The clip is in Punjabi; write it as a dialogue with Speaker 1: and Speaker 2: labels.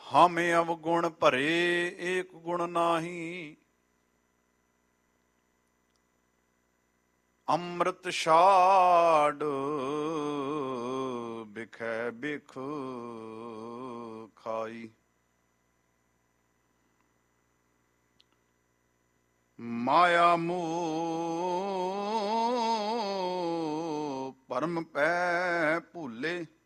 Speaker 1: ਹਮ ਅਵਗੁਣ ਭਰੇ ਏਕ ਗੁਣ ਨਾਹੀ। ਅੰਮ੍ਰਿਤ ਛਾੜ ਬਿਖੈ ਬਿਖ ਖਾਈ। ਮਾਇਆ ਮੋਹ ਭਰਮ ਪੈ ਭੂਲੇ।